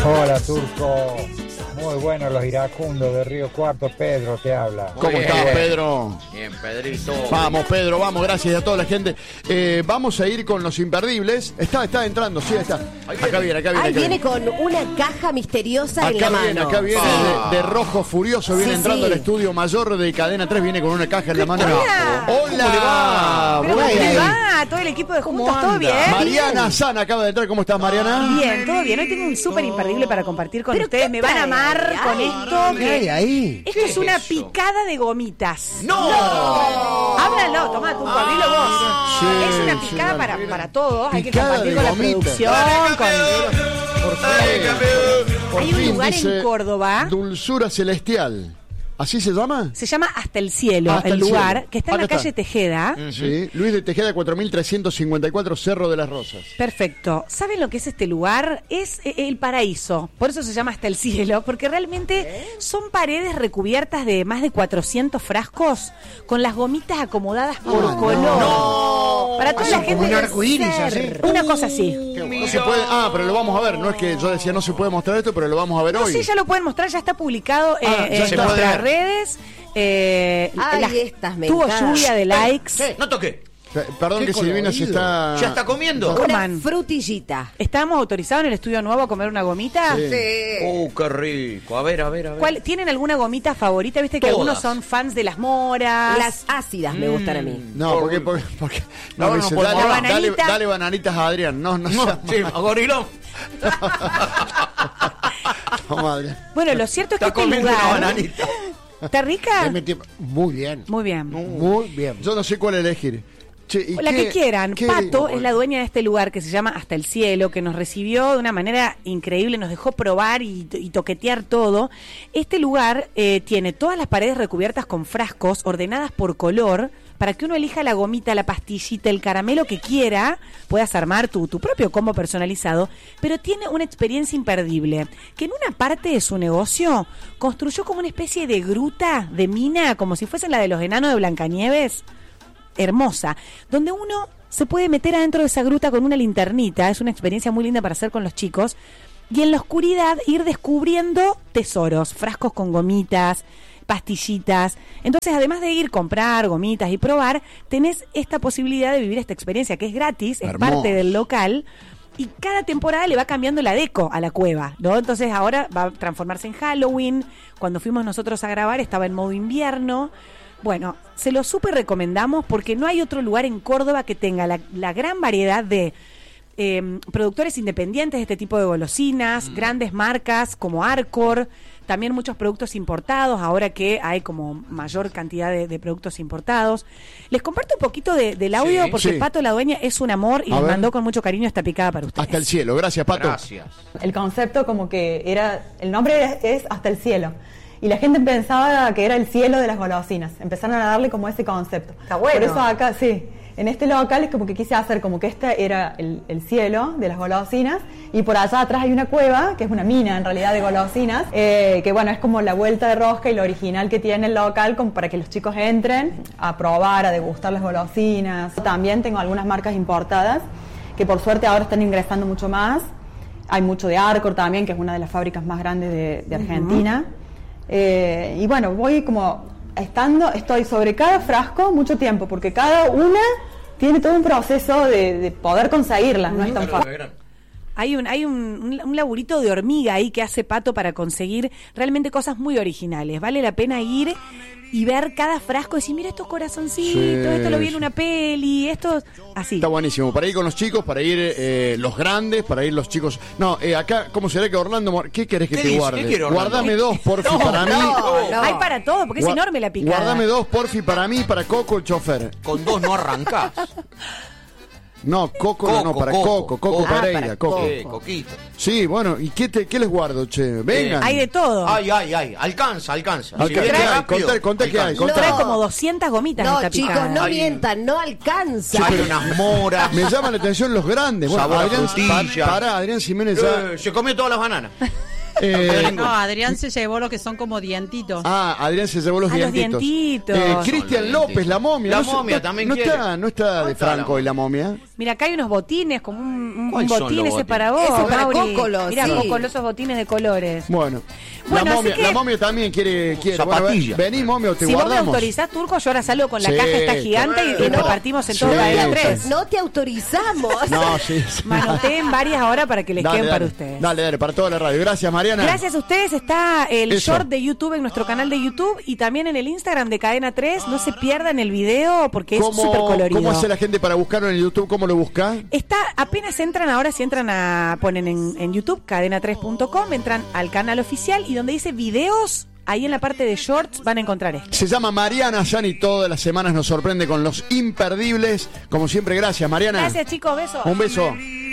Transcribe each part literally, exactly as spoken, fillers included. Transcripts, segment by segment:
Hola, Turco. Muy buenos los iracundos de Río Cuarto. Pedro te habla. ¿Cómo bien. estás, Pedro? Bien, Pedrito. Vamos, Pedro, vamos, gracias a toda la gente. Eh, vamos a ir con los imperdibles. Está, está entrando, sí, está. Acá viene, acá viene. Ahí acá viene viene. con una caja misteriosa en Acá la viene, mano. acá viene Ah. de, de rojo furioso, viene Sí, entrando sí. al estudio mayor de Cadena tres, viene con una caja en la mano. Hola. Hola, ¿Cómo le va? ¿Pero Muy cómo le bien. va? Todo el equipo de ¿Cómo Juntos, ¿todo anda? bien? Mariana San acaba de entrar, ¿cómo estás, Mariana? Bien, todo bien. Hoy tengo un súper imperdible para compartir con ¿Pero ustedes. qué Me van a trae? amar Ay. con esto. ¿Qué hay Que... ahí? Esto ¿Qué es una es eso? picada de gomitas. ¡No! Háblalo, toma tu abrilo vos. Sí, es una sí, picada para, mira. para todos. Hay que Picada compartir de con la gomitas. producción. Con... Por fin, por Hay un fin, lugar dice en Córdoba. Dulzura Celestial. ¿Así se llama? Se llama Hasta el Cielo, Hasta el, el lugar, Cielo. que está en la Acá calle está. Tejeda. Sí, Luis de Tejeda cuatro mil trescientos cincuenta y cuatro, Cerro de las Rosas. Perfecto. ¿Saben lo que es este lugar? Es eh, el paraíso. Por eso se llama Hasta el Cielo, porque realmente son paredes recubiertas de más de cuatrocientos frascos con las gomitas acomodadas por Ah, color. no. Para toda Así la como gente. un debe arcoíris, ser así. Una cosa así. No se puede, ah, pero lo vamos a ver. No es que yo decía no se puede mostrar esto, pero lo vamos a ver No, hoy. sí, ya lo pueden mostrar, ya está publicado eh, Ah, ya en está. nuestras Se puede ver. redes. Eh, Ay, las- estas me tuvo encantan. lluvia de likes. No toqué. Pe- Perdón Qué que Silvina se colorido. está. ¿Ya está comiendo? Coman. Una frutillita. ¿Estamos autorizados en el estudio nuevo a comer una gomita? Sí. Uh, qué rico. A ver, a ver, a ver. ¿Cuál, ¿Tienen alguna gomita favorita? Viste que Todas. algunos son fans de las moras. Las ácidas me gustan a mí. No, porque, porque, porque- no, No, me no dice, podemos dale, hablar. dale, Bananita. dale bananitas a Adrián. No, no, No, seas sí, a gorilón. no, madre. Bueno, lo cierto es que Está este comiendo una lugar... bananita. ¿Está rica? Le metí- Muy bien. Muy bien. Muy bien. Yo no sé cuál elegir. Che, ¿y La qué- que quieran. qué- Pato es la dueña de este lugar que se llama Hasta el Cielo, que nos recibió de una manera increíble, nos dejó probar y, y toquetear todo. Este lugar eh, tiene todas las paredes recubiertas con frascos ordenadas por color para que uno elija la gomita, la pastillita, el caramelo que quiera, puedas armar tu, tu propio combo personalizado, pero tiene una experiencia imperdible, que en una parte de su negocio construyó como una especie de gruta, de mina, como si fuesen la de los enanos de Blancanieves, hermosa, donde uno se puede meter adentro de esa gruta con una linternita, es una experiencia muy linda para hacer con los chicos, y en la oscuridad ir descubriendo tesoros, frascos con gomitas, pastillitas. Entonces, además de ir, comprar gomitas y probar, tenés esta posibilidad de vivir esta experiencia que es gratis, es Hermoso. parte del local. Y cada temporada le va cambiando la deco a la cueva, ¿no? Entonces ahora va a transformarse en Halloween. Cuando fuimos nosotros a grabar estaba en modo invierno. Bueno, se lo súper recomendamos porque no hay otro lugar en Córdoba que tenga la, la gran variedad de eh, productores independientes de este tipo de golosinas, mm. grandes marcas como Arcor, también muchos productos importados, ahora que hay como mayor cantidad de, de productos importados. Les comparto un poquito de, del audio Sí, porque sí. Pato, la dueña, es un amor y A les ver. mandó con mucho cariño esta picada para ustedes. Hasta el cielo. Gracias, Pato. Gracias. El concepto como que era, el nombre era- es Hasta el Cielo. Y la gente pensaba que era el cielo de las golosinas. Empezaron a darle como ese concepto. Está bueno. Por eso acá, sí, en este local es como que quise hacer como que este era el, el cielo de las golosinas. Y por allá atrás hay una cueva, que es una mina en realidad de golosinas, eh, que bueno, es como la vuelta de rosca y lo original que tiene el local como para que los chicos entren a probar, a degustar las golosinas. También tengo algunas marcas importadas, que por suerte ahora están ingresando mucho más. Hay mucho de Arcor también, que es una de las fábricas más grandes de, de Argentina. Eh, y bueno, voy como estando, estoy sobre cada frasco mucho tiempo, porque cada una tiene todo un proceso de, de poder conseguirlas, no es tan fácil. Hay un hay un, un, un laburito de hormiga ahí que hace Pato para conseguir realmente cosas muy originales. Vale la pena ir y ver cada frasco y decir, mira estos corazoncitos, Sí, esto lo vi en sí. una peli, esto así. Está buenísimo. Para ir con los chicos, para ir eh, los grandes, para ir los chicos. No, eh, acá, ¿cómo será que Orlando? Mor- ¿Qué querés que ¿Qué te dice? guarde? ¿Qué quiere Orlando? Guardame dos, porfi, No, para mí. no, no. Hay para todo, porque es Gua- enorme la picada. Guardame dos, porfi, para mí, para Coco, el chofer. Con dos no arrancás. No, Coco, no, no, para Coco, Coco, Ah, Pereira, para Coco. Coco. Eh, Coquito. Sí, bueno, ¿y qué, te, qué les guardo, che? Vengan. Hay de todo. Ay, ay, ay. Alcanza, alcanza. Alcanza. Si viene ¿Qué hay? rápido, Contá- contá qué hay, alcanza. contá. Trae No. como doscientas gomitas No, esta chicos, picada. no Ay. mientan, no alcanza. Hay unas moras. Me llaman la atención los grandes. Bueno, Sabor a Adrián, frutilla. pa- pará, Adrián Jiménez ya. Eh, se comió todas las bananas. Eh, No, Adrián se llevó lo que son como dientitos. Ah, Adrián se llevó los Ah, los dientitos. dientitos. Eh, Son Cristian los López, dientitos. la momia. La no se- momia no- también no quiere. está, no está de está la Franco y la momia. Mira, acá hay unos botines, como un, un- un ¿Cuáles son botín los ese botines? para vos, Ese para Mauri. Cócolo, Mira, sí. Cócolo, esos botines de colores. Bueno, Bueno, la, así momia, que- la momia también quiere. quiere. Bueno, Zapatilla. ven- vení, momia, o te Si vos me guardamos. autorizás, Turco, yo ahora salgo con la Sí, caja esta gigante y, y pero- repartimos en Sí, todo No te, Cadena sí. tres. no te autorizamos. No, sí. sí. Manoteen varias ahora para que les Dale, queden para dale. ustedes. Dale, dale, para toda la radio. Gracias, Mariana. Gracias a ustedes. Está el Eso. short de YouTube en nuestro canal de YouTube y también en el Instagram de Cadena tres. No se pierdan el video porque es súper colorido. ¿Cómo hace la gente para buscarlo en YouTube? ¿Cómo lo busca? Está, apenas entran ahora, si entran a, ponen en, en YouTube, cadena tres punto com, entran al canal oficial y donde dice videos, ahí en la parte de shorts van a encontrar esto. Se llama Mariana Yan y todas las semanas nos sorprende con los imperdibles. Como siempre, gracias, Mariana. Gracias, chicos, besos. Un beso.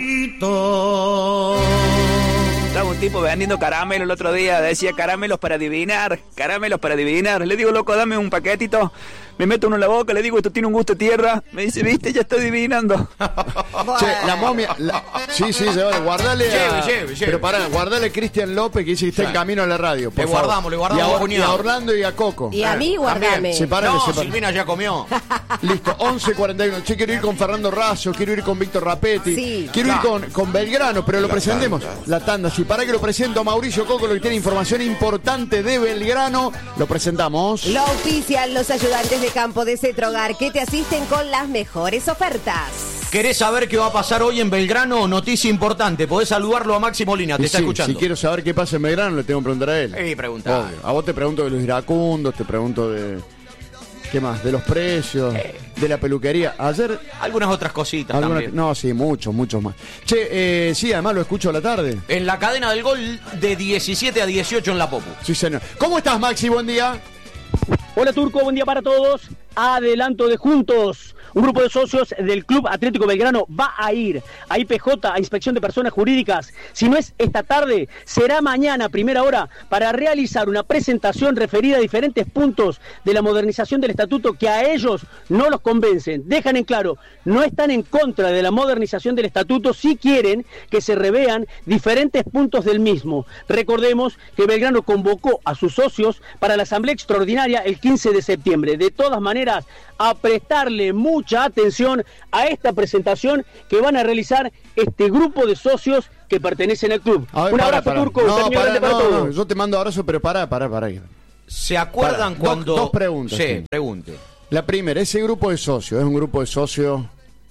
Estaba un tipo vendiendo caramelo el otro día, decía caramelos para adivinar, caramelos para adivinar. Le digo, loco, dame un paquetito. Me meto uno en la boca, le digo, esto tiene un gusto a tierra. Me dice, viste, ya estoy adivinando. Che, la momia. la- sí, sí, se va. Guardale. a- Lleve, lleve, lleve. Pero pará, guardale a Cristian López que dice que está en Sí. camino a la radio. Por Le favor. guardamos, le guardamos, Y a, cuñado. y a Orlando y a Coco. Y a mí, guardame. También. Separame, No, separame. Silvina ya comió. Listo, once cuarenta y uno. Che, quiero ir con Fernando Razo, quiero ir con Víctor Rapetti. Sí. Quiero ir Claro. con, con Belgrano, pero lo La presentemos. tanda. La tanda, sí. Para que lo presento a Mauricio Coco, lo que tiene información importante de Belgrano. Lo presentamos. Lo ofician los ayudantes de campo de Cetrogar que te asisten con las mejores ofertas. ¿Querés saber qué va a pasar hoy en Belgrano? Noticia importante. Podés saludarlo a Maxi Molina, te Y está sí, escuchando. Si quiero saber qué pasa en Belgrano, le tengo que preguntar a él. Sí, preguntá. Obvio. A vos te pregunto de los iracundos, te pregunto de. ¿Qué más? De los precios, de la peluquería. Ayer. Algunas otras cositas alguna- también. No, sí, muchos, muchos más. Che, eh, sí, además lo escucho a la tarde. En la cadena del gol de diecisiete a dieciocho en la Popu. Sí, señor. ¿Cómo estás, Maxi? Buen día. Hola Turco, buen día para todos. Adelanto de Juntos. Un grupo de socios del Club Atlético Belgrano va a ir a I P J, a Inspección de Personas Jurídicas. Si no es esta tarde, será mañana, primera hora, para realizar una presentación referida a diferentes puntos de la modernización del estatuto que a ellos no los convencen. Dejan en claro, no están en contra de la modernización del estatuto, sí quieren que se revean diferentes puntos del mismo. Recordemos que Belgrano convocó a sus socios para la asamblea extraordinaria el quince de septiembre. De todas maneras, a prestarle mucha atención a esta presentación que van a realizar este grupo de socios que pertenecen al club. A ver, Un pará, abrazo, pará. Turco. No, Cariño pará, grande para no, todos. no, yo te mando abrazo, pero pará, pará, pará. ¿Se acuerdan Pará, cuando...? Dos, dos preguntas. Sí, sí. pregunte. La primera, ese grupo de socios, es un grupo de socios,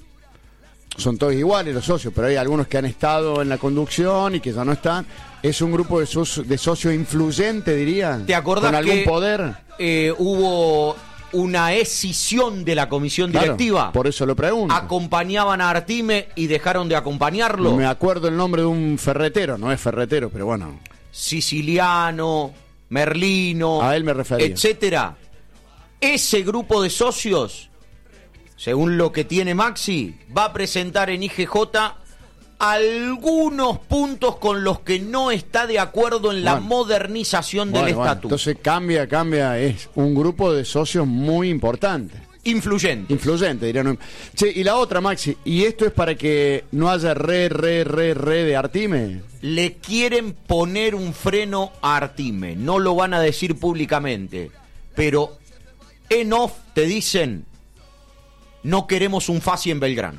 son todos iguales los socios, pero hay algunos que han estado en la conducción y que ya no están. Es un grupo de, socio, de socios influyente, diría. ¿Te acordás con algún que poder? eh, hubo una escisión de la comisión Claro, directiva? por eso lo pregunto. Acompañaban a Artime y dejaron de acompañarlo. Me acuerdo el nombre de un ferretero, no es ferretero, pero bueno. Siciliano, Merlino, A él me refería. etcétera. Ese grupo de socios, según lo que tiene Maxi, va a presentar en I G J algunos puntos con los que no está de acuerdo en la Bueno. modernización del Bueno, bueno, estatuto. entonces cambia, cambia, es un grupo de socios muy importante. Influyente. Influyente, dirían. Che, y la otra, Maxi, y esto es para que no haya re, re, re, re de Artime. Le quieren poner un freno a Artime. No lo van a decir públicamente. Pero en off te dicen, no queremos un Fasi en Belgrano.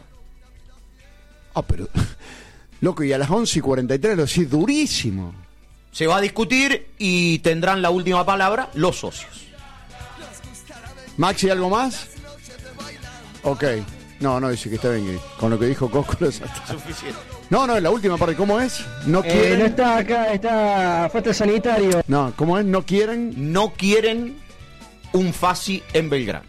Ah, pero, loco, y a las once y cuarenta y tres lo decís durísimo. Se va a discutir y tendrán la última palabra los socios. Maxi, ¿algo más? Ok. No, no, dice que está bien. Con lo que dijo Coco, lo está. Suficiente. No, no, la última parte, ¿cómo es? No Eh, quieren. no está acá, está fuerte sanitario. No, ¿cómo es? No quieren. No quieren un Fasi en Belgrano.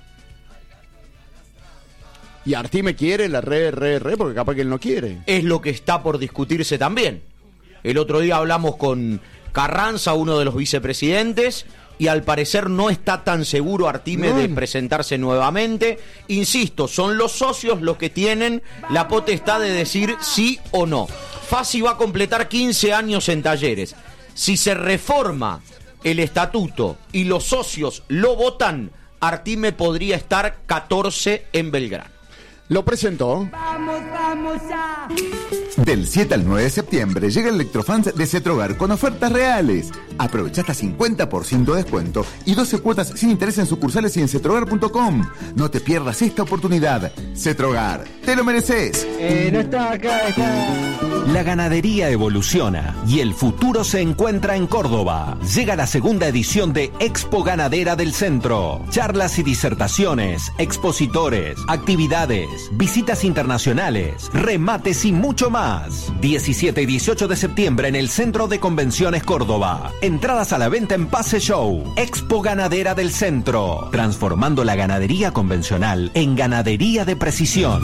Y Artime quiere la re, re, re, porque capaz que él no quiere. Es lo que está por discutirse también. El otro día hablamos con Carranza, uno de los vicepresidentes, y al parecer no está tan seguro Artime No. de presentarse nuevamente. Insisto, son los socios los que tienen la potestad de decir sí o no. Fasi va a completar quince años en Talleres. Si se reforma el estatuto y los socios lo votan, Artime podría estar catorce en Belgrano. Lo presentó. Vamos, vamos a... Del siete al nueve de septiembre llega el Electrofans de Cetrogar con ofertas reales. Aprovecha hasta cincuenta por ciento de descuento y doce cuotas sin interés en sucursales y en cetrogar punto com. No te pierdas esta oportunidad. Cetrogar, te lo mereces. Eh, no está acá, está... La ganadería evoluciona y el futuro se encuentra en Córdoba. Llega la segunda edición de Expo Ganadera del Centro. Charlas y disertaciones, expositores, actividades, visitas internacionales, remates y mucho más. diecisiete y dieciocho de septiembre en el Centro de Convenciones Córdoba. Entradas a la venta en Pase Show. Expo Ganadera del Centro. Transformando la ganadería convencional en ganadería de precisión.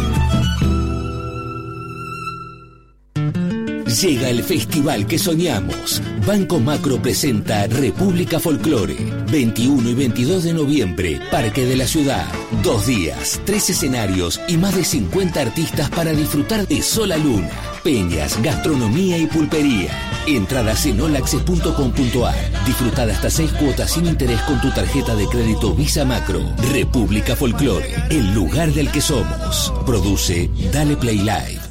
Llega el festival que soñamos. Banco Macro presenta República Folclore. veintiuno y veintidós de noviembre, Parque de la Ciudad. Dos días, tres escenarios y más de cincuenta artistas para disfrutar de Sol a Luna, peñas, gastronomía y pulpería. Entradas en olaxe punto com punto ar. Disfruta de hasta seis cuotas sin interés con tu tarjeta de crédito Visa Macro. República Folclore, el lugar del que somos. Produce Dale Play Live.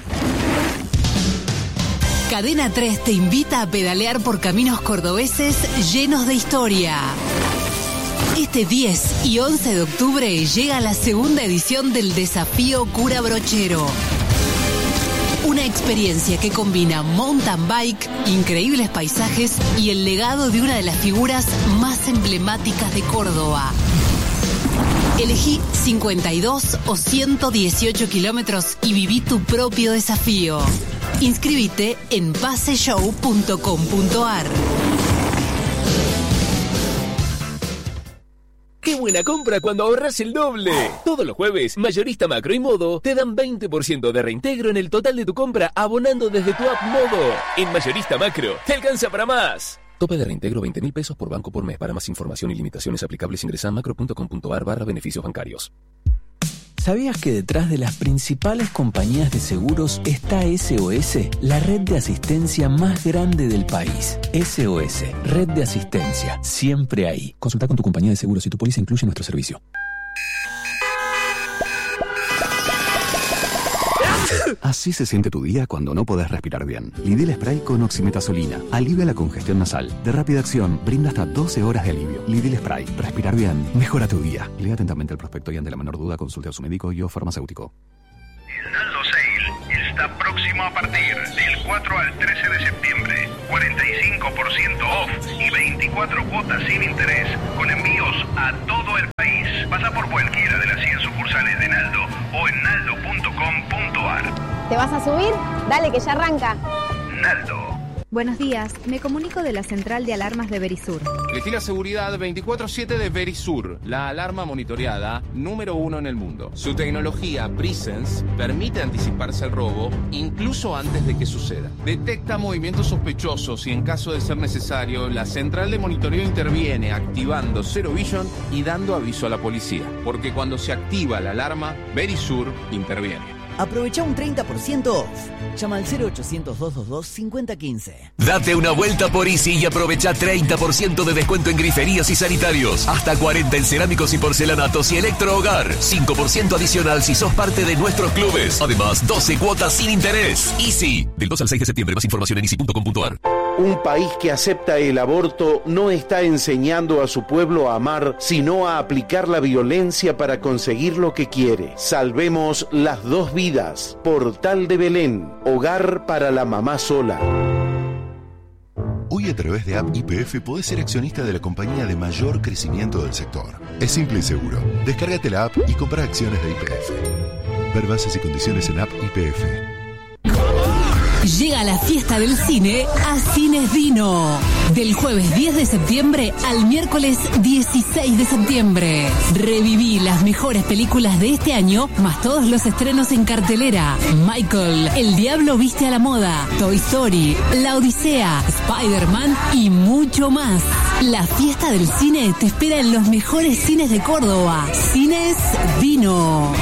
Cadena tres te invita a pedalear por caminos cordobeses llenos de historia. Este diez y once de octubre llega la segunda edición del Desafío Cura Brochero. Una experiencia que combina mountain bike, increíbles paisajes y el legado de una de las figuras más emblemáticas de Córdoba. Elegí cincuenta y dos o ciento dieciocho kilómetros y viví tu propio desafío. Inscríbete en pase show punto com punto ar. ¡Qué buena compra cuando ahorras el doble! Todos los jueves, Mayorista Macro y Modo te dan veinte por ciento de reintegro en el total de tu compra abonando desde tu app Modo. En Mayorista Macro, te alcanza para más. Tope de reintegro veinte mil pesos por banco por mes. Para más información y limitaciones aplicables ingresa a macro punto com punto ar barra beneficios bancarios. ¿Sabías que detrás de las principales compañías de seguros está S O S, la red de asistencia más grande del país? S O S, red de asistencia, siempre ahí. Consulta con tu compañía de seguros si tu póliza incluye nuestro servicio. Así se siente tu día cuando no podés respirar bien. Lidil Spray con oximetazolina. Alivia la congestión nasal. De rápida acción, brinda hasta doce horas de alivio. Lidil Spray. Respirar bien. Mejora tu día. Lea atentamente el prospecto y ante la menor duda consulte a su médico y o farmacéutico. El Naldo Sale está próximo a partir del cuatro al trece de septiembre. cuarenta y cinco por ciento off y veinticuatro cuotas sin interés con envíos a todo el país. Pasa por cualquiera de las cien sucursales de Naldo o en naldo punto com punto ar. ¿Te vas a subir? Dale que ya arranca. Naldo. Buenos días, me comunico de la central de alarmas de Verisur. Elegí seguridad veinticuatro siete de Verisur, la alarma monitoreada número uno en el mundo. Su tecnología Presence permite anticiparse al robo incluso antes de que suceda. Detecta movimientos sospechosos y en caso de ser necesario, la central de monitoreo interviene activando Zero Vision y dando aviso a la policía. Porque cuando se activa la alarma, Verisur interviene. Aprovecha un treinta por ciento off. Llama al cero ochocientos, doscientos veintidós, cincuenta quince. Date una vuelta por Easy y aprovecha treinta por ciento de descuento en griferías y sanitarios. Hasta cuarenta en cerámicos y porcelanatos y electrohogar. cinco por ciento adicional si sos parte de nuestros clubes. Además, doce cuotas sin interés. Easy. Del dos al seis de septiembre. Más información en easy punto com punto ar. Un país que acepta el aborto no está enseñando a su pueblo a amar, sino a aplicar la violencia para conseguir lo que quiere. Salvemos las dos vidas. Portal de Belén, hogar para la mamá sola. Hoy a través de App Y P F podés ser accionista de la compañía de mayor crecimiento del sector. Es simple y seguro. Descárgate la app y compra acciones de Y P F. Ver bases y condiciones en App Y P F. Llega la fiesta del cine a Cines Dino. Del jueves diez de septiembre al miércoles dieciséis de septiembre. Reviví las mejores películas de este año, más todos los estrenos en cartelera. Michael, El Diablo Viste a la Moda, Toy Story, La Odisea, Spider-Man y mucho más. La fiesta del cine te espera en los mejores cines de Córdoba. Cines Dino.